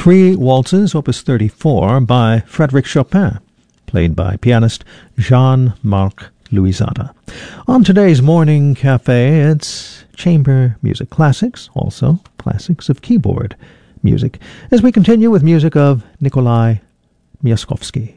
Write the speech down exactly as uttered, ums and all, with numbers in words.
Three Waltzes, Opus thirty-four, by Frédéric Chopin, played by pianist Jean-Marc Louisada. On today's Morning Cafe, it's chamber music classics, also classics of keyboard music, as we continue with music of Nikolai Myaskovsky.